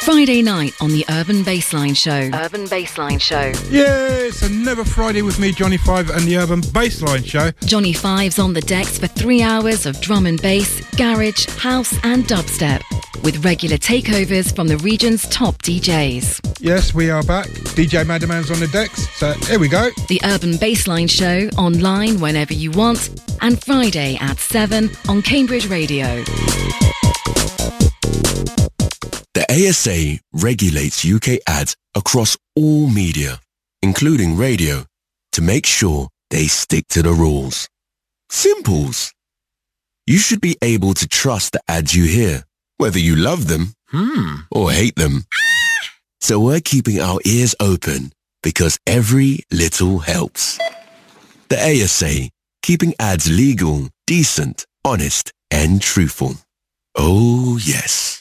Friday night on the Urban Bassline Show. Urban Bassline Show. Yeah, it's another Friday with me, Johnny Five, and the Urban Bassline Show. Johnny Five's on the decks for 3 hours of drum and bass, garage, house and dubstep, with regular takeovers from the region's top DJs. Yes, we are back. DJ Madaman's on the decks, so here we go. The Urban Bassline Show, online whenever you want, and Friday at 7 on Cambridge Radio. The ASA regulates UK ads across all media, including radio, to make sure they stick to the rules. Simples. You should be able to trust the ads you hear, whether you love them or hate them. So we're keeping our ears open because every little helps. The ASA, keeping ads legal, decent, honest, and truthful. Oh, yes.